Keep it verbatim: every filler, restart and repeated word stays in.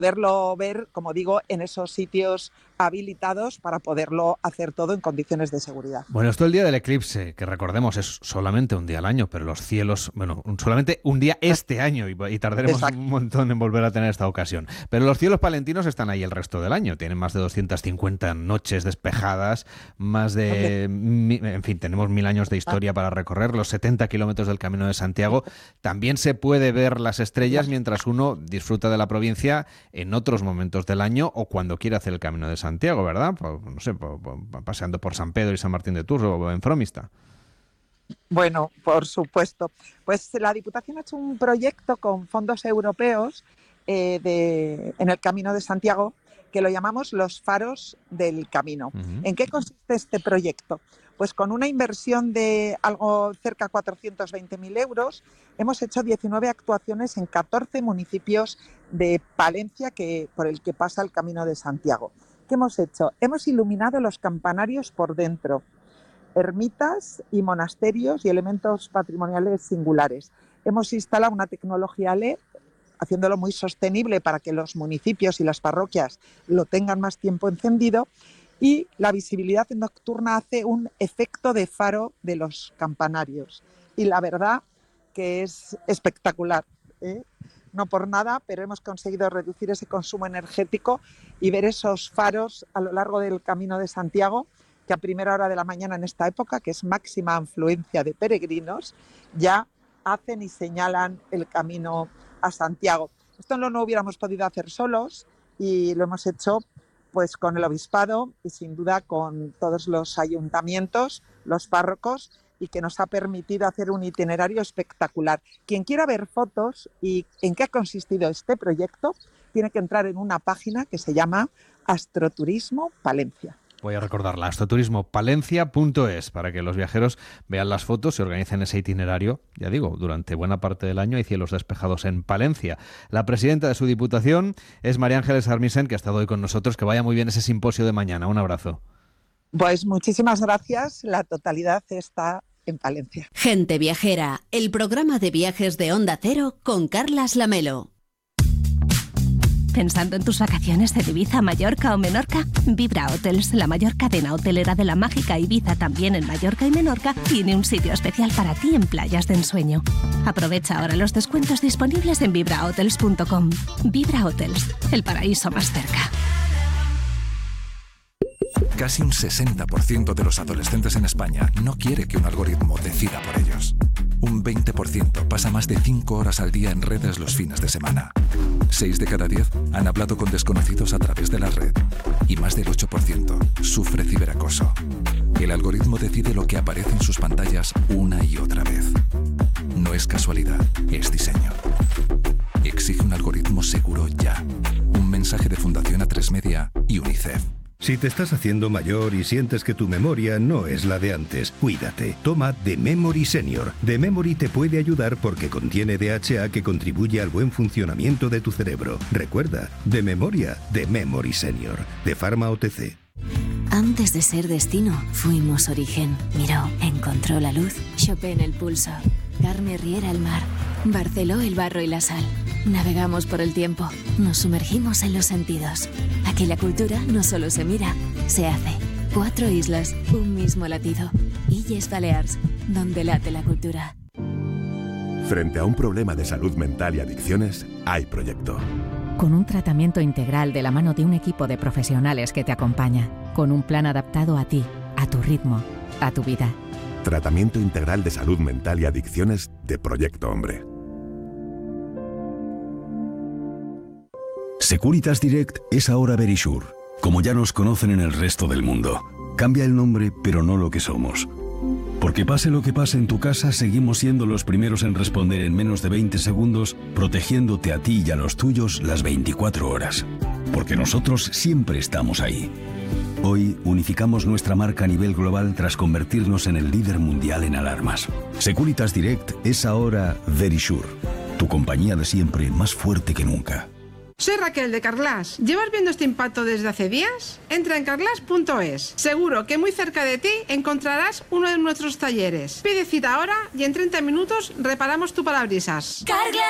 poderlo ver, como digo, en esos sitios habilitados para poderlo hacer todo en condiciones de seguridad. Bueno, esto el día del eclipse, que recordemos es solamente un día al año, pero los cielos, bueno, solamente un día este año y, y tardaremos Exacto. un montón en volver a tener esta ocasión. Pero los cielos palentinos están ahí el resto del año, tienen más de doscientas cincuenta noches despejadas, más de, okay. en fin, tenemos mil años de historia para recorrer, los setenta kilómetros del Camino de Santiago. También se puede ver las estrellas mientras uno disfruta de la provincia en otros momentos del año o cuando quiere hacer el Camino de Santiago. Santiago, ¿verdad? No sé, paseando por San Pedro y San Martín de Tours o en Fromista. Bueno, por supuesto. Pues la Diputación ha hecho un proyecto con fondos europeos eh, de, en el Camino de Santiago que lo llamamos los faros del camino. Uh-huh. ¿En qué consiste este proyecto? Pues con una inversión de algo cerca de cuatrocientos veinte mil euros hemos hecho diecinueve actuaciones en catorce municipios de Palencia que, por el que pasa el Camino de Santiago. ¿Qué hemos hecho? Hemos iluminado los campanarios por dentro, ermitas y monasterios y elementos patrimoniales singulares. Hemos instalado una tecnología L E D, haciéndolo muy sostenible para que los municipios y las parroquias lo tengan más tiempo encendido, y la visibilidad nocturna hace un efecto de faro de los campanarios. Y la verdad que es espectacular, ¿eh? No por nada, pero hemos conseguido reducir ese consumo energético y ver esos faros a lo largo del Camino de Santiago, que a primera hora de la mañana en esta época, que es máxima afluencia de peregrinos, ya hacen y señalan el camino a Santiago. Esto no lo hubiéramos podido hacer solos y lo hemos hecho pues con el obispado y sin duda con todos los ayuntamientos, los párrocos, y que nos ha permitido hacer un itinerario espectacular. Quien quiera ver fotos y en qué ha consistido este proyecto, tiene que entrar en una página que se llama Astroturismo Palencia. Voy a recordarla, astroturismo palencia punto es, para que los viajeros vean las fotos y organicen ese itinerario. Ya digo, durante buena parte del año hay cielos despejados en Palencia. La presidenta de su diputación es María Ángeles Armisen, que ha estado hoy con nosotros. Que vaya muy bien ese simposio de mañana. Un abrazo. Pues muchísimas gracias. La totalidad está en Palencia. Gente Viajera, el programa de viajes de Onda Cero con Carlas Lamelo. ¿Pensando en tus vacaciones de Ibiza, Mallorca o Menorca? Vibra Hotels, la mayor cadena hotelera de la mágica Ibiza, también en Mallorca y Menorca, tiene un sitio especial para ti en playas de ensueño. Aprovecha ahora los descuentos disponibles en vibra hotels punto com. Vibra Hotels, el paraíso más cerca. Casi un sesenta por ciento de los adolescentes en España no quiere que un algoritmo decida por ellos. Un veinte por ciento pasa más de cinco horas al día en redes los fines de semana. seis de cada diez han hablado con desconocidos a través de la red. Y más del ocho por ciento sufre ciberacoso. El algoritmo decide lo que aparece en sus pantallas una y otra vez. No es casualidad, es diseño. Exige un algoritmo seguro ya. Un mensaje de Fundación A tres Media y UNICEF. Si te estás haciendo mayor y sientes que tu memoria no es la de antes, cuídate. Toma The Memory Senior. The Memory te puede ayudar porque contiene D H A que contribuye al buen funcionamiento de tu cerebro. Recuerda, de memoria, The Memory Senior. De Pharma O T C. Antes de ser destino, fuimos origen. Miró, encontró la luz, Chopin el pulso, Carme Riera el mar, Barceló el barro y la sal. Navegamos por el tiempo, nos sumergimos en los sentidos. Aquí la cultura no solo se mira, se hace. Cuatro islas, un mismo latido. Illes Balears, donde late la cultura. Frente a un problema de salud mental y adicciones, hay proyecto. Con un tratamiento integral de la mano de un equipo de profesionales que te acompaña. Con un plan adaptado a ti, a tu ritmo, a tu vida. Tratamiento integral de salud mental y adicciones de Proyecto Hombre. Securitas Direct es ahora Verisure, como ya nos conocen en el resto del mundo. Cambia el nombre, pero no lo que somos. Porque pase lo que pase en tu casa, seguimos siendo los primeros en responder en menos de veinte segundos, protegiéndote a ti y a los tuyos las veinticuatro horas. Porque nosotros siempre estamos ahí. Hoy unificamos nuestra marca a nivel global tras convertirnos en el líder mundial en alarmas. Securitas Direct es ahora Verisure, tu compañía de siempre más fuerte que nunca. Soy Raquel de Carglass. ¿Llevas viendo este impacto desde hace días? Entra en carglass punto es. Seguro que muy cerca de ti encontrarás uno de nuestros talleres. Pide cita ahora y en treinta minutos reparamos tu parabrisas. Carglass